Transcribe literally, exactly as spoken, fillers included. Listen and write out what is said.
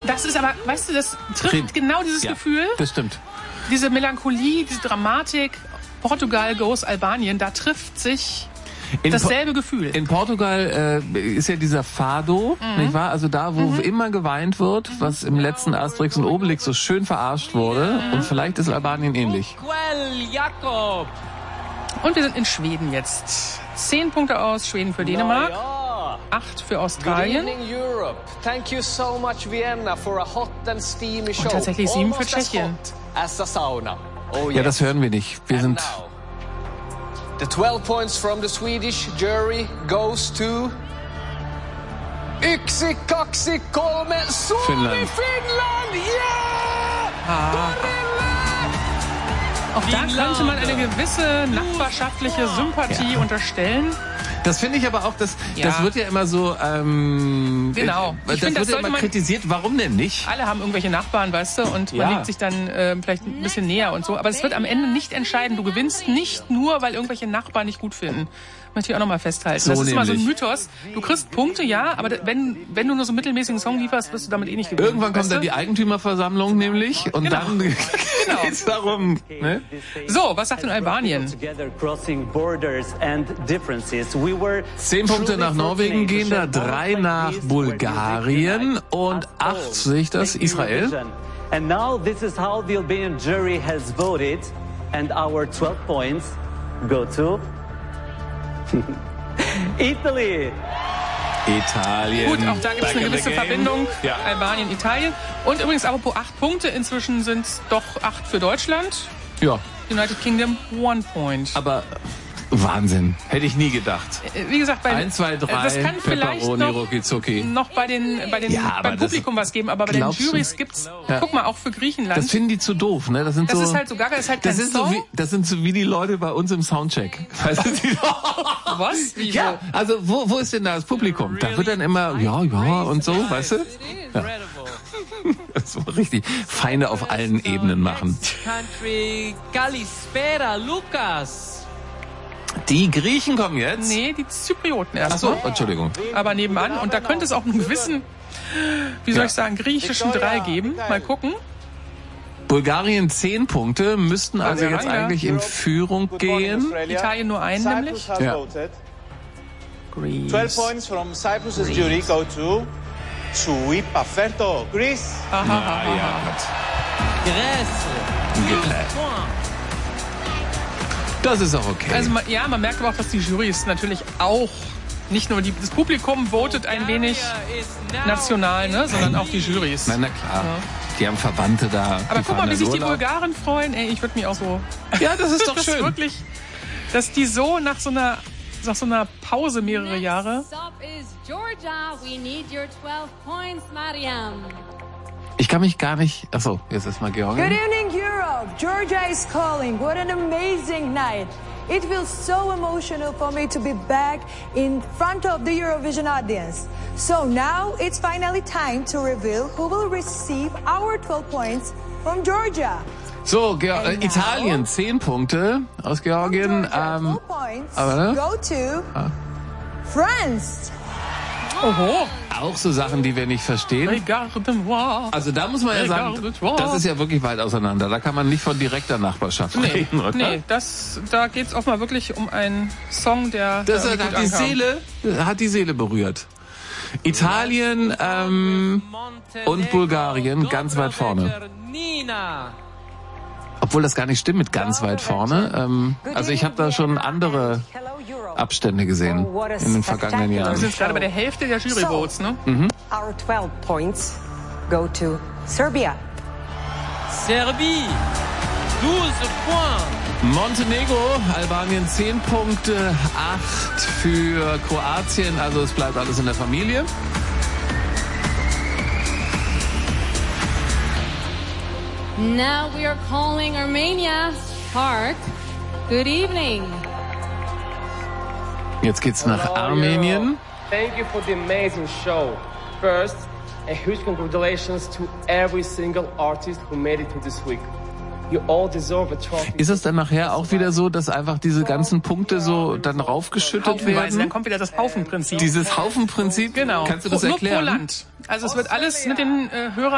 das ist aber, weißt du, das trifft genau dieses ja, Gefühl. Das stimmt. Diese Melancholie, diese Dramatik. Portugal goes Albanien, da trifft sich in dasselbe po- Gefühl. In Portugal äh, ist ja dieser Fado, mhm. nicht wahr? Also da, wo mhm. immer geweint wird, was im letzten Asterix und Obelix so schön verarscht wurde. Mhm. Und vielleicht ist Albanien ähnlich. Und wir sind in Schweden jetzt. Zehn Punkte aus Schweden für Dänemark. Acht für Australien. Und tatsächlich sieben für Tschechien. Ja, das hören wir nicht. Wir sind... The twelve points from the Swedish jury goes to Yksi, kaksi, kolme, Suomi, Finnland. Finnland, yeah! Ah. Auch da könnte man eine gewisse nachbarschaftliche Sympathie ja. unterstellen. Das finde ich aber auch, das, ja. das wird ja immer so, ähm, genau. das ich find, wird das ja immer kritisiert, warum denn nicht? Alle haben irgendwelche Nachbarn, weißt du, und man ja. liegt sich dann äh, vielleicht ein bisschen näher und so. Aber es wird am Ende nicht entscheiden. Du gewinnst nicht nur, weil irgendwelche Nachbarn dich gut finden. Möchte ich auch nochmal festhalten. So das ist nämlich. immer so ein Mythos. Du kriegst Punkte, ja, aber wenn, wenn du nur so einen mittelmäßigen Song lieferst, wirst du damit eh nicht gewinnen. Irgendwann kommt dann die Eigentümerversammlung nämlich und genau. dann genau. geht's darum. Ne? So, was sagt denn Albanien? Zehn Punkte nach Norwegen gehen da, drei nach Bulgarien und acht, sehe ich das, Israel. And now this is how the Albanian jury has voted and our twelve points go to Italy. Italien. Gut, auch da gibt es eine gewisse Verbindung. Ja. Albanien, Italien. Und übrigens, apropos acht Punkte, inzwischen sind es doch acht für Deutschland. Ja. United Kingdom, one point. Aber Wahnsinn. Hätte ich nie gedacht. Wie gesagt, bei eins, zwei, drei, das kann vielleicht noch, rucki noch bei den, bei den ja, beim Publikum was geben, aber bei den Jurys gibt's, ja. guck mal, auch für Griechenland. Das finden die zu doof, ne? Das sind das so, ist halt so gaga, das ist halt kein das ist Song. So wie, das sind so wie die Leute bei uns im Soundcheck. Weißt du, die was? Wie ja, also wo, wo ist denn da das Publikum? Da wird dann immer, ja, ja und so, weißt du? Ja. So richtig Feinde auf allen Ebenen machen. Kalispera, Lukas. Die Griechen kommen jetzt? Nee, die Zyprioten erst. Ach so, Entschuldigung. Aber nebenan. Und da könnte es auch einen gewissen, wie soll ja. ich sagen, griechischen Drei geben. Mal gucken. Bulgarien zehn Punkte, müssten also jetzt Bulgarien, eigentlich in Führung gehen. Italien nur einen nämlich. Ja. Greece. twelve points from Cyprus's jury go to Sui Paferto, Greece. Aha, Na, aha, ja, aha. Grèce. Das ist auch okay. Also ja, man merkt aber auch, dass die Jurys natürlich auch nicht nur die, das Publikum votet ein wenig national, ne, sondern auch die Jurys. Na, na klar. Ja. Die haben Verwandte da. Aber guck mal, wie sich die Bulgaren freuen. Ey, ich würde mich auch so... Ja, das ist doch das schön. Ist wirklich, dass die so nach so einer, nach so einer Pause mehrere Jahre... Ich kann mich gar nicht... Achso, jetzt ist mal Georgien. Good evening, Europe. Georgia is calling. What an amazing night. It feels so emotional for me to be back in front of the Eurovision audience. So now it's finally time to reveal who will receive our twelve points from Georgia. So, Geor äh, Italien, zehn Punkte aus Georgien. Ähm, aber, ne? Go to ah. France. Oho. Auch so Sachen, die wir nicht verstehen. Also da muss man ja sagen, das ist ja wirklich weit auseinander. Da kann man nicht von direkter Nachbarschaft nee, reden, oder? Nee, das, da geht's offenbar wirklich um einen Song, der... Das der hat, gut die ankam. Seele, hat die Seele berührt. Italien ähm, und Bulgarien ganz weit vorne. Obwohl das gar nicht stimmt mit ganz weit vorne. Ähm, also ich habe da schon andere Abstände gesehen in den vergangenen Jahren. Wir sind gerade bei der Hälfte der Juryvotes, ne? Mhm. Our twelve points go to Serbia. Serbie, zwölf points. Montenegro, Albanien zehn Punkte, acht für Kroatien, also es bleibt alles in der Familie. Now we are calling Armenia. Park, good evening. Jetzt geht's nach Armenien. Thank you for the amazing show. First, a huge congratulations to every single artist who made it to this week. You all deserve a trophy. Ist es dann nachher auch wieder so, dass einfach diese ganzen Punkte so dann raufgeschüttet werden? Dann kommt wieder das Haufenprinzip. Dieses Haufenprinzip? Genau. Kannst du das Nur erklären? pro Land. Also es wird alles mit den äh, Hörern